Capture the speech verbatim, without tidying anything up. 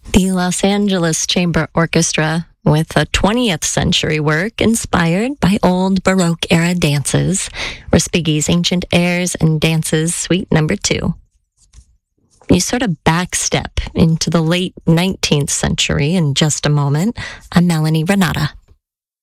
The Los Angeles Chamber Orchestra with a twentieth century work inspired by old Baroque era dances, Respighi's Ancient Airs and Dances Suite Number Two. You sort of backstep into the late nineteenth century in just a moment. I'm Melanie Renata.